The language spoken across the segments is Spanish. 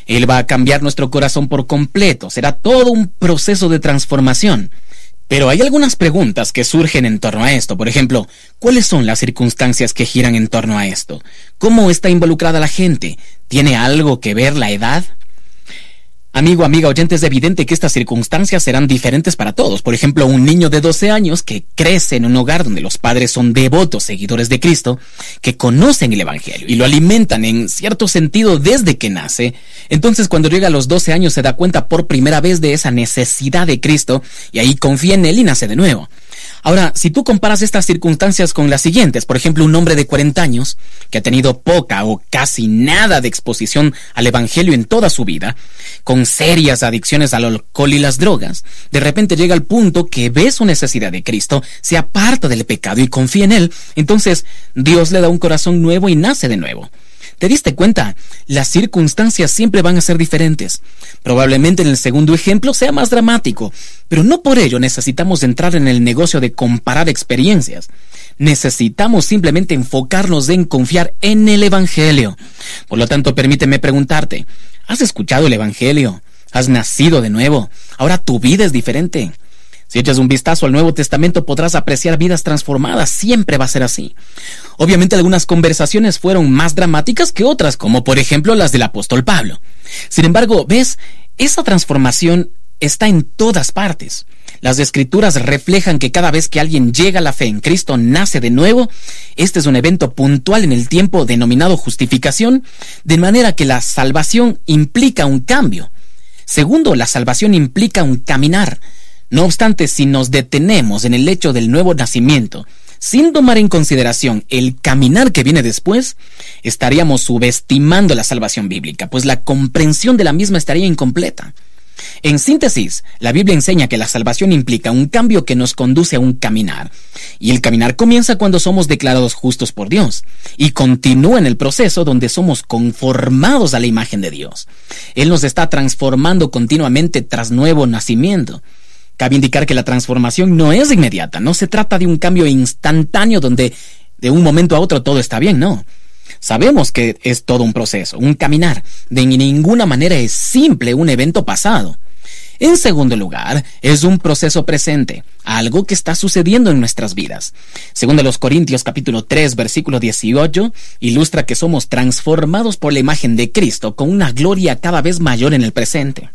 Él va a cambiar nuestro corazón por completo. Será todo un proceso de transformación. Pero hay algunas preguntas que surgen en torno a esto. Por ejemplo, ¿cuáles son las circunstancias que giran en torno a esto? ¿Cómo está involucrada la gente? ¿Tiene algo que ver la edad? Amigo, amiga oyente, es evidente que estas circunstancias serán diferentes para todos. Por ejemplo, un niño de 12 años que crece en un hogar donde los padres son devotos seguidores de Cristo, que conocen el Evangelio y lo alimentan en cierto sentido desde que nace. Entonces, cuando llega a los 12 años se da cuenta por primera vez de esa necesidad de Cristo y ahí confía en Él y nace de nuevo. Ahora, si tú comparas estas circunstancias con las siguientes, por ejemplo, un hombre de 40 años que ha tenido poca o casi nada de exposición al Evangelio en toda su vida, con serias adicciones al alcohol y las drogas, de repente llega al punto que ve su necesidad de Cristo, se aparta del pecado y confía en Él, entonces Dios le da un corazón nuevo y nace de nuevo. ¿Te diste cuenta? Las circunstancias siempre van a ser diferentes. Probablemente en el segundo ejemplo sea más dramático, pero no por ello necesitamos entrar en el negocio de comparar experiencias. Necesitamos simplemente enfocarnos en confiar en el Evangelio. Por lo tanto, permíteme preguntarte, ¿has escuchado el Evangelio? ¿Has nacido de nuevo? Ahora tu vida es diferente. Si echas un vistazo al Nuevo Testamento podrás apreciar vidas transformadas, siempre va a ser así. Obviamente algunas conversaciones fueron más dramáticas que otras, como por ejemplo las del apóstol Pablo. Sin embargo, ¿ves? Esa transformación está en todas partes. Las Escrituras reflejan que cada vez que alguien llega a la fe en Cristo, nace de nuevo. Este es un evento puntual en el tiempo denominado justificación, de manera que la salvación implica un cambio. Segundo, la salvación implica un caminar. No obstante, si nos detenemos en el hecho del nuevo nacimiento, sin tomar en consideración el caminar que viene después, estaríamos subestimando la salvación bíblica, pues la comprensión de la misma estaría incompleta. En síntesis, la Biblia enseña que la salvación implica un cambio que nos conduce a un caminar, y el caminar comienza cuando somos declarados justos por Dios, y continúa en el proceso donde somos conformados a la imagen de Dios. Él nos está transformando continuamente tras nuevo nacimiento. Cabe indicar que la transformación no es inmediata, no se trata de un cambio instantáneo donde de un momento a otro todo está bien, no. Sabemos que es todo un proceso, un caminar. De ninguna manera es simple un evento pasado. En segundo lugar, es un proceso presente, algo que está sucediendo en nuestras vidas. Según los Corintios capítulo 3, versículo 18, ilustra que somos transformados por la imagen de Cristo con una gloria cada vez mayor en el presente.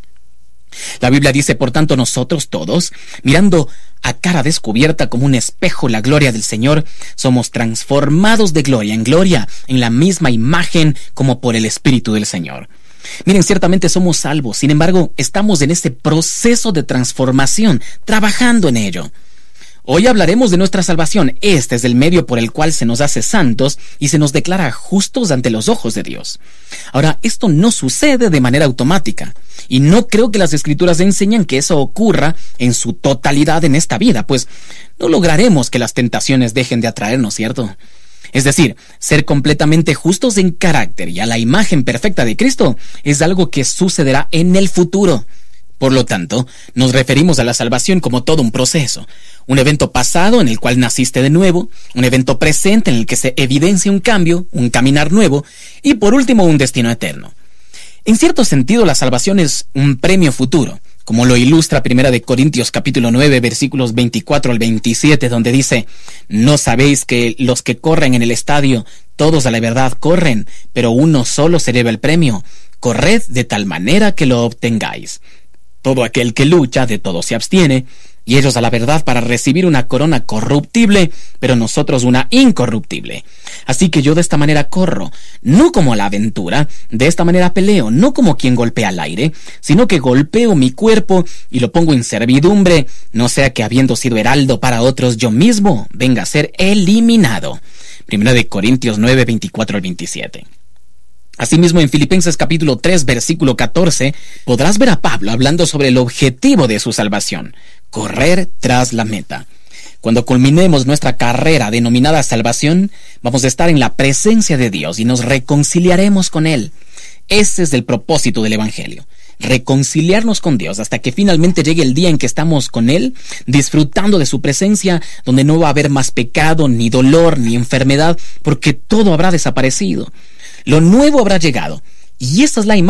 La Biblia dice, por tanto, nosotros todos, mirando a cara descubierta como un espejo la gloria del Señor, somos transformados de gloria en la misma imagen como por el Espíritu del Señor. Miren, ciertamente somos salvos, sin embargo, estamos en este proceso de transformación, trabajando en ello. Hoy hablaremos de nuestra salvación. Este es el medio por el cual se nos hace santos y se nos declara justos ante los ojos de Dios. Ahora, esto no sucede de manera automática, y no creo que las Escrituras enseñan que eso ocurra en su totalidad en esta vida, pues no lograremos que las tentaciones dejen de atraernos, ¿cierto? Es decir, ser completamente justos en carácter y a la imagen perfecta de Cristo es algo que sucederá en el futuro. Por lo tanto, nos referimos a la salvación como todo un proceso, un evento pasado en el cual naciste de nuevo, un evento presente en el que se evidencia un cambio, un caminar nuevo, y por último un destino eterno. En cierto sentido, la salvación es un premio futuro, como lo ilustra 1 Corintios capítulo 9, versículos 24 al 27, donde dice, ¿no sabéis que los que corren en el estadio, todos a la verdad corren, pero uno solo se lleva el premio? Corred de tal manera que lo obtengáis. Todo aquel que lucha, de todo se abstiene, y ellos a la verdad para recibir una corona corruptible, pero nosotros una incorruptible. Así que yo de esta manera corro, no como a la aventura, de esta manera peleo, no como quien golpea al aire, sino que golpeo mi cuerpo y lo pongo en servidumbre, no sea que habiendo sido heraldo para otros, yo mismo venga a ser eliminado. 1 Corintios 9, 24 al 27. Asimismo, en Filipenses capítulo 3, versículo 14, podrás ver a Pablo hablando sobre el objetivo de su salvación, correr tras la meta. Cuando culminemos nuestra carrera denominada salvación, vamos a estar en la presencia de Dios y nos reconciliaremos con Él. Ese es el propósito del Evangelio, reconciliarnos con Dios hasta que finalmente llegue el día en que estamos con Él, disfrutando de su presencia, donde no va a haber más pecado, ni dolor, ni enfermedad, porque todo habrá desaparecido. Lo nuevo habrá llegado, y esa es la imagen